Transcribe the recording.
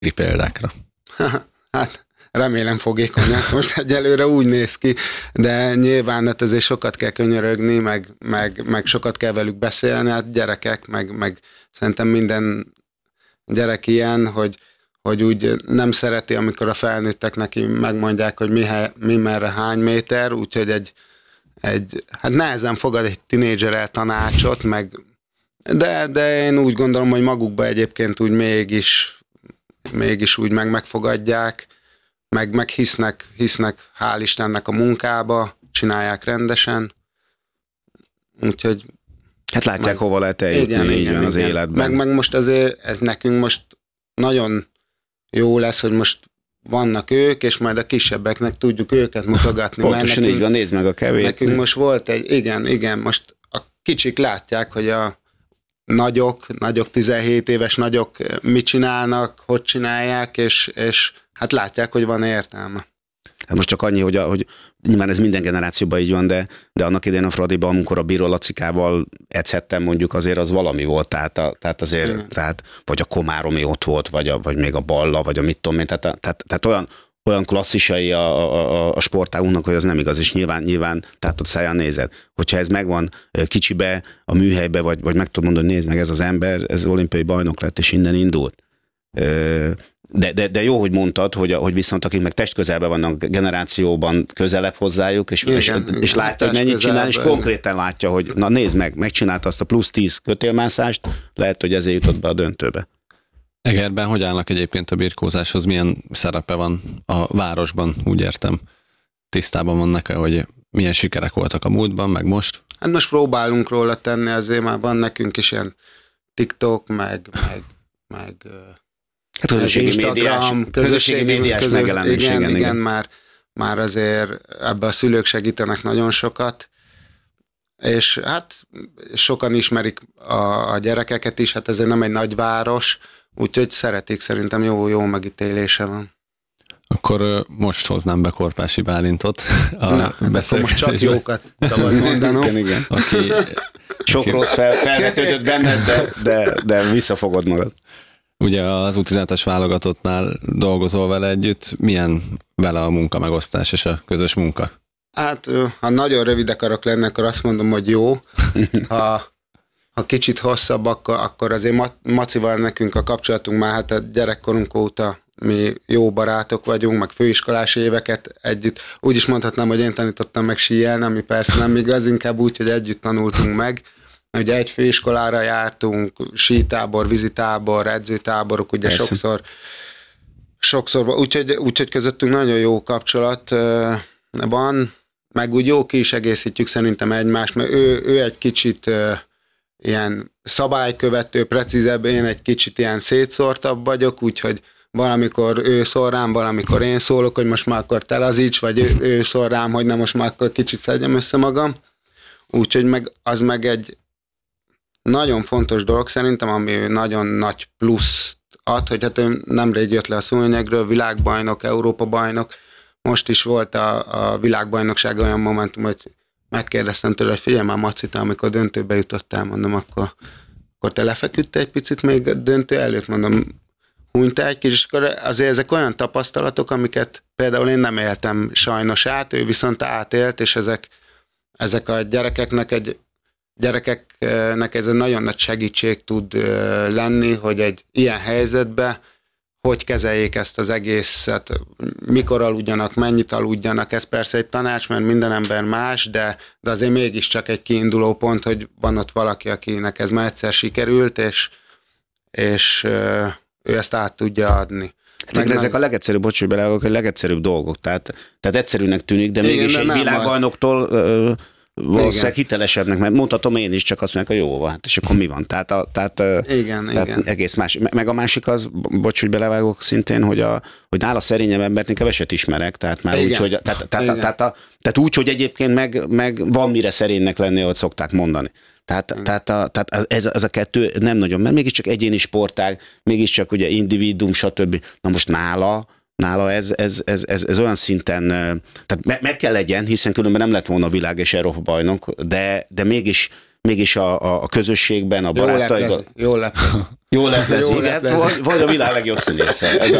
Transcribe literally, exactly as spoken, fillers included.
példákra? Hát remélem fogékonyak, most egyelőre úgy néz ki, de nyilván hát azért sokat kell könyörögni, meg, meg, meg sokat kell velük beszélni, hát gyerekek, meg, meg szerintem minden gyerek ilyen, hogy, hogy úgy nem szereti, amikor a felnőttek neki megmondják, hogy mi, mi merre hány méter, úgyhogy egy, egy hát nehezen fogad egy tinédzser el tanácsot, meg, de, de én úgy gondolom, hogy magukba egyébként úgy mégis, mégis úgy meg megfogadják, meg, meg hisznek, hisznek, hál' Istennek a munkába, csinálják rendesen, úgyhogy... Hát látják, meg, hova lehet eljutni, igen, így igen, van az igen. életben. Meg, meg most azért ez nekünk most nagyon jó lesz, hogy most vannak ők, és majd a kisebbeknek tudjuk őket mutogatni. Pontosan így van, nézd meg a kevét. Nekünk most volt egy, igen, igen, most a kicsik látják, hogy a nagyok, nagyok, tizenhét éves nagyok mit csinálnak, hogy csinálják, és, és hát látják, hogy van értelme. Hát most csak annyi, hogy, a, hogy nyilván ez minden generációban így van, de, de annak idején a Fradiban, amikor a Bíró Lacikával edzhettem, mondjuk azért az valami volt, tehát, a, tehát azért, tehát, vagy a Komáromi ott volt, vagy, a, vagy még a Balla, vagy a mit tudom én, tehát, tehát, tehát olyan, olyan klasszisai a, a, a sportágunknak, hogy az nem igaz, és nyilván, nyilván tehát ott száján nézed. Hogyha ez megvan kicsibe, a műhelybe, vagy, vagy meg tudod mondani, hogy nézd meg, ez az ember, ez olimpiai bajnok lett, és innen indult. De, de, de jó, hogy mondtad, hogy, hogy viszont akik meg testközelben vannak generációban közelebb hozzájuk, és, igen, és, igen, és látja, hogy mennyit csinál, és konkrétan látja, hogy na nézd meg, megcsinálta azt a plusz tíz kötélmászást, lehet, hogy ezért jutott be a döntőbe. Egerben hogy állnak egyébként a birkózáshoz? Milyen szerepe van a városban, úgy értem? Tisztában vannak-e, hogy milyen sikerek voltak a múltban, meg most? Hát most próbálunk róla tenni, azért már van nekünk is ilyen TikTok, meg, meg, meg hát közösségi médiás, közösségi médiás közö, megjelenés. Igen, igen, igen, már, már azért ebbe a szülők segítenek nagyon sokat, és hát sokan ismerik a, a gyerekeket is, hát ezért nem egy nagy város, úgyhogy szeretik, szerintem jó, jó megítélése van. Akkor most hoznám be Korpási Bálintot a Na, hát most csak jókat szabad mondanom. Igen, igen. Aki, Sok rossz fel, felvetődött benned, de, de, de visszafogod magad. Ugye az U tizenhetes válogatottnál dolgozol vele együtt, milyen vele a munkamegosztás és a közös munka? Hát, ha nagyon rövid akarok lenni, akkor azt mondom, hogy jó. Ha, ha kicsit hosszabb, akkor, akkor azért Macival nekünk a kapcsolatunk már hát a gyerekkorunk óta mi jó barátok vagyunk, meg főiskolás éveket együtt. Úgy is mondhatnám, hogy én tanítottam meg síelni, ami persze nem igaz, inkább úgy, hogy együtt tanultunk meg. Ugye egy főiskolára jártunk, sítábor, vízitábor, edzőtáborok, ugye persze. sokszor, sokszor úgyhogy, úgyhogy közöttünk nagyon jó kapcsolat van, meg úgy jó ki is egészítjük szerintem egymást, mert ő, ő egy kicsit ilyen szabálykövető, precízebb, én egy kicsit ilyen szétszórtabb vagyok, úgyhogy valamikor ő szól rám, valamikor én szólok, hogy most már akkor te lazíts, vagy ő, ő szól rám, hogy nem most már akkor kicsit szedjem össze magam. Úgyhogy meg, az meg egy nagyon fontos dolog szerintem, ami nagyon nagy plusz ad, hogy hát ő nemrég jött le a szúnyegről, világbajnok, Európa-bajnok, most is volt a, a világbajnokság olyan momentum, hogy megkérdeztem tőle, hogy figyelj már Maci, te amikor döntőbe jutottál, mondom, akkor, akkor te lefeküdte egy picit még a döntő előtt, mondom, hunytál egy kis, és akkor azért ezek olyan tapasztalatok, amiket például én nem éltem sajnos át, ő viszont átélt, és ezek, ezek a gyerekeknek egy gyerekeknek ez egy nagyon nagy segítség tud lenni, hogy egy ilyen helyzetben hogy kezeljék ezt az egészet, mikor aludjanak, mennyit aludjanak, ez persze egy tanács, mert minden ember más, de, de azért mégiscsak egy kiinduló pont, hogy van ott valaki, akinek ez már egyszer sikerült, és, és ő ezt át tudja adni. Hát meg ezek a legegyszerűbb, bocs, hogy beleállok, a legegyszerűbb dolgok, tehát, tehát egyszerűnek tűnik, de mégis igen, de egy világbajnoktól ö, valószínűleg hitelesebbnek, mert mondhatom én is, csak azt mondják, hogy jó van, hát és akkor mi van? Tehát, a, tehát, igen, tehát igen. egész más. Meg a másik az, bocs, hogy belevágok szintén, hogy, a, hogy nála szerényebb embert én keveset ismerek, tehát már úgy, hogy, tehát, tehát, tehát, a, tehát úgy, hogy egyébként meg, meg van mire szerénynek lenni, ahogy szokták mondani. Tehát, tehát, a, tehát ez, ez a kettő nem nagyon, mert mégiscsak egyéni sportág, mégiscsak ugye individuum, stb. Na most nála, nála ez, ez, ez, ez, ez olyan szinten, tehát meg, meg kell legyen, hiszen különben nem lett volna világ és Európa bajnok, de, de mégis, mégis a, a, a közösségben, a Jól barátaival. leplezik, jól leplezik. Jól leplezik, Jól hát leplezik. vagy, vagy a világ legjobb színésze. Ez